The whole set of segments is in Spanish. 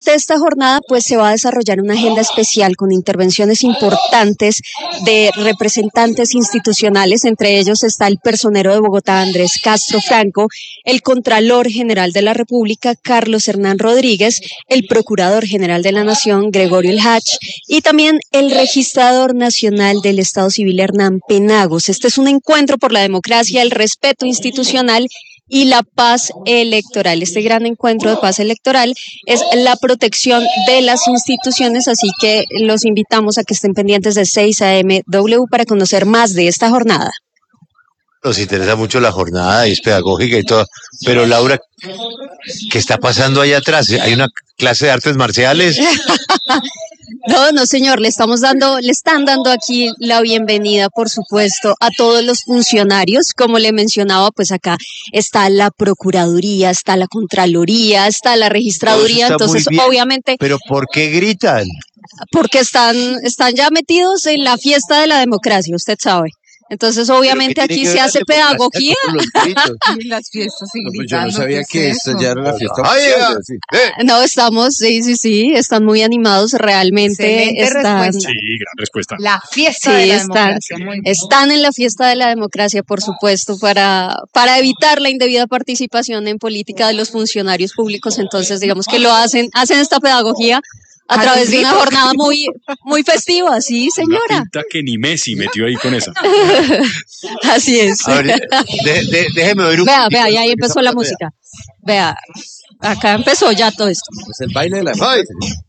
durante esta jornada pues se va a desarrollar una agenda especial con intervenciones importantes de representantes institucionales. Entre ellos está el personero de Bogotá, Andrés Castro Franco, el Contralor General de la República, Carlos Hernán Rodríguez, el Procurador General de la Nación, Gregorio El Hach, y también el Registrador Nacional del Estado Civil, Hernán Penagos. Este es un encuentro por la democracia, el respeto institucional y la paz electoral. Este gran encuentro de paz electoral es la protección de las instituciones, así que los invitamos a que estén pendientes de 6 AM W para conocer más de esta jornada. Nos interesa mucho la jornada y es pedagógica y todo, pero Laura, ¿qué está pasando allá atrás? ¿Hay una clase de artes marciales? No, señor, le están dando aquí la bienvenida, por supuesto, a todos los funcionarios. Como le mencionaba, pues acá está la Procuraduría, está la Contraloría, está la Registraduría, entonces obviamente... ¿Pero por qué gritan? Porque están ya metidos en la fiesta de la democracia, usted sabe. Entonces, obviamente, aquí se hace pedagogía. Las fiestas y gritando. Pues yo no sabía que esto ya era la fiesta. No, estamos, sí, están muy animados, realmente. Respuesta. Sí, gran respuesta. La fiesta de la democracia. Están en la fiesta de la democracia, por supuesto, para evitar la indebida participación en política de los funcionarios públicos. Entonces, digamos que hacen esta pedagogía a través de una jornada muy festiva, sí, señora. Una pinta que ni Messi metió ahí con esa. Así es. A ver, déjeme oír un Vea, y ahí empezó la música. Vea, acá empezó ya todo esto. Es el baile de la democracia.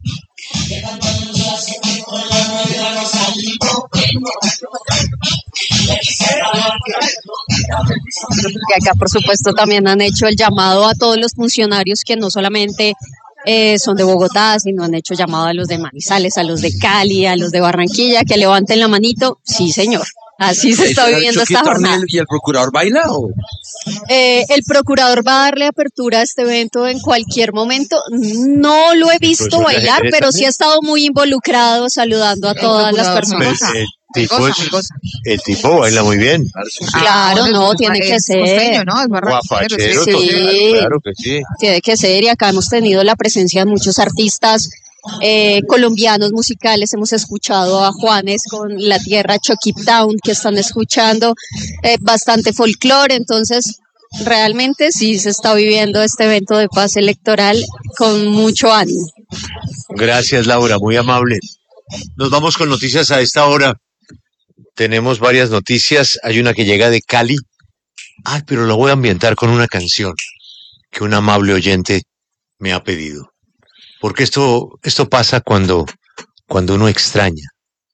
Y acá, por supuesto, también han hecho el llamado a todos los funcionarios que no solamente son de Bogotá, sino han hecho llamado a los de Manizales, a los de Cali, a los de Barranquilla, que levanten la manito. Sí, señor. Así se está viviendo esta jornada. ¿Y el procurador baila o...? El procurador va a darle apertura a este evento en cualquier momento. No lo he visto bailar, pero sí ha estado muy involucrado saludando a todas las personas. El tipo baila muy bien. Claro, no, tiene que ser. Costeño, ¿no? Es Guapachero, sí. Claro que sí. Tiene que ser, y acá hemos tenido la presencia de muchos artistas colombianos musicales. Hemos escuchado a Juanes con La Tierra Chucky Town, que están escuchando bastante folclore. Entonces realmente sí se está viviendo este evento de paz electoral con mucho ánimo. Gracias, Laura, muy amable. Nos vamos con noticias a esta hora. Tenemos varias noticias. Hay una que llega de Cali. Pero lo voy a ambientar con una canción que un amable oyente me ha pedido. Porque esto pasa cuando uno extraña.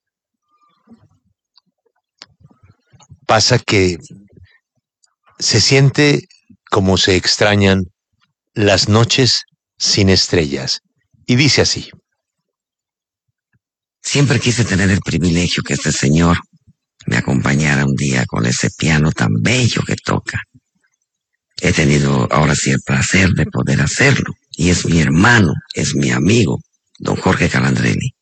Pasa que se siente como se extrañan las noches sin estrellas. Y dice así. Siempre quise tener el privilegio que este señor me acompañara un día con ese piano tan bello que toca. He tenido ahora sí el placer de poder hacerlo. Y es mi hermano, es mi amigo, don Jorge Calandrelli.